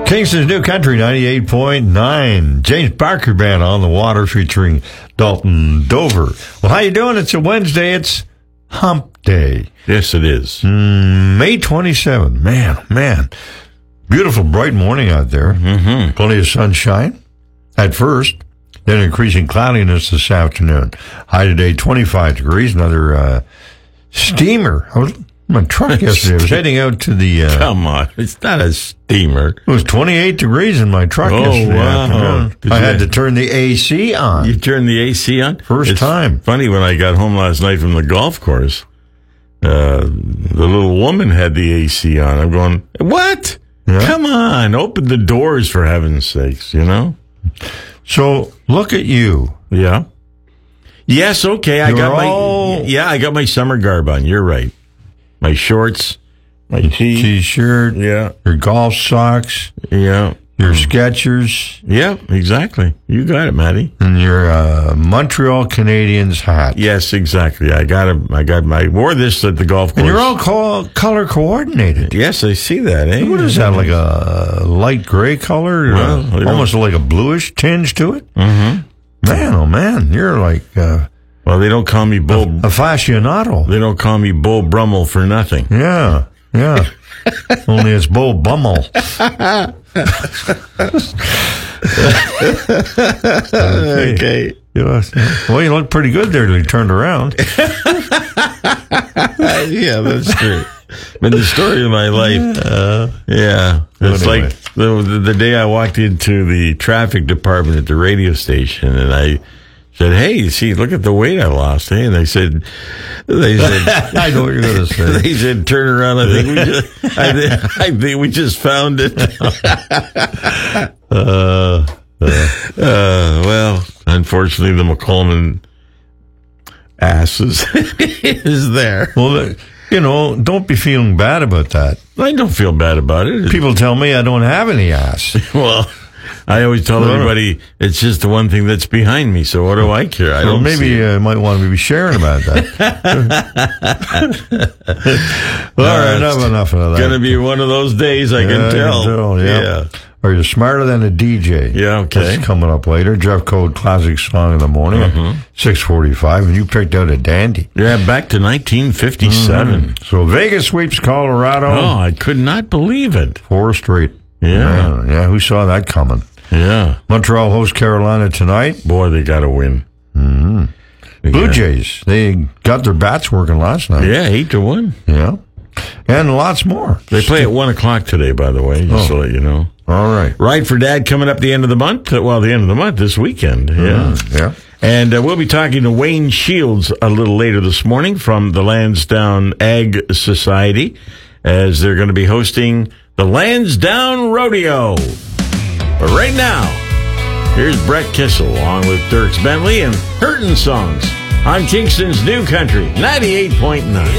Kingston's New Country 98.9. James Barker Band on the water featuring Dalton Dover. Well, how you doing? It's a Wednesday. It's Hump Day. Yes, it is. May 27th. Man. Beautiful, bright morning out there. Mm-hmm. Plenty of sunshine at first. Then increasing cloudiness this afternoon. High today, 25 degrees. Another steamer. I was in my truck yesterday. I was heading out to the... Come on. It's not a steamer. It was 28 degrees in my truck yesterday afternoon. I had to turn the AC on. You turned the AC on? First time. Funny, when I got home last night from the golf course, the little woman had the AC on. I'm going, what? Yeah. Come on. Open the doors, for heaven's sakes, you know? So, look at you. Yeah. Yes, okay. I You're got my summer garb on. You're right. My shorts, my T-shirt, yeah, your golf socks, yeah, your Skechers, yeah, exactly. You got it, Matty. and your Montreal Canadiens hat. Yes, exactly. I wore this at the golf course. And you're all color coordinated. Yes, I see that, eh? What is that, like a light gray color? Well, almost like a bluish tinge to it? Mm-hmm. Man, oh man, you're like Well, they don't call me Bull. aficionado. They don't call me Bull Brummel for nothing. Yeah. Only it's Bull Bummel. Okay. Well, you look pretty good there till you turned around. Yeah, that's true. Been the story of my life. Yeah. It's Anyway. like the day I walked into the traffic department at the radio station, and I said, "Hey, see, look at the weight I lost." Hey, and they said, I know what you're going to say. they said, "Turn around. I think we just found it." Well, unfortunately, the McCollum ass is there. Well, don't be feeling bad about that. I don't feel bad about it. People tell me I don't have any ass. Well, I always tell everybody it's just the one thing that's behind me. So what do I care? I don't. Maybe you might want to be sharing about that. All right, enough of that. Going to be one of those days. I can tell. Yeah. Are you smarter than a DJ? Yeah, okay. That's coming up later. Jeff Code Classic Song of the Morning at 6:45, and you picked out a dandy. Yeah, back to 1957. So Vegas sweeps Colorado. Oh, I could not believe it. 4 straight. Yeah. Yeah, who saw that coming? Yeah. Montreal hosts Carolina tonight. Boy, they got to win. Mm-hmm. Blue Jays, they got their bats working last night. Yeah, 8-1. Yeah. And lots more. They play at 1 o'clock today, by the way, just to let you know. All right. Ride for Dad coming up the end of the month. Well, the end of the month this weekend. Yeah. Yeah. And we'll be talking to Wayne Shields a little later this morning from the Lansdowne Ag Society, as they're going to be hosting the Lansdowne Rodeo. But right now, here's Brett Kissel along with Dierks Bentley and Hurtin' Songs on Kingston's New Country 98.9.